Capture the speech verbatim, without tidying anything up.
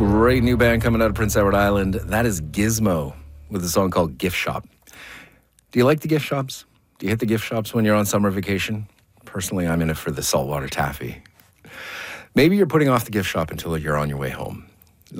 Great new band coming out of Prince Edward Island. That is Gizmo with a song called Gift Shop. Do you like the gift shops? Do you hit the gift shops when you're on summer vacation? Personally, I'm in it for the saltwater taffy. Maybe you're putting off the gift shop until you're on your way home.